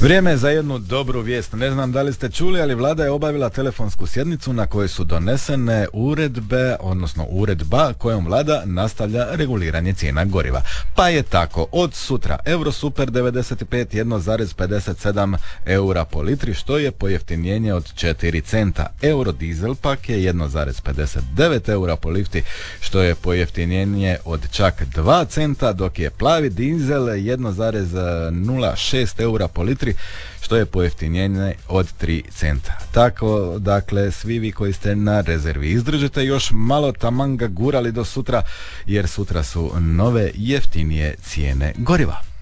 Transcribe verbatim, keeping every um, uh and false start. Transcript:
Vrijeme je za jednu dobru vijest. Ne znam da li ste čuli, ali vlada je obavila telefonsku sjednicu na kojoj su donesene uredbe, odnosno uredba kojom vlada nastavlja reguliranje cijena goriva. Pa je tako od sutra Eurosuper devedeset pet jedan zarez pedeset sedam eura po litri, što je pojeftinjenje od četiri centa. Eurodizel pak je jedan zarez pedeset devet eura po litri, što je pojeftinjenje od čak dva centa, dok je plavi dizel jedan zarez nula šest eura po litri, što je pojeftinjenje od tri centa. Tako, dakle, svi vi koji ste na rezervi, izdržite još malo, taman ga gurali do sutra, jer sutra su nove jeftinije cijene goriva.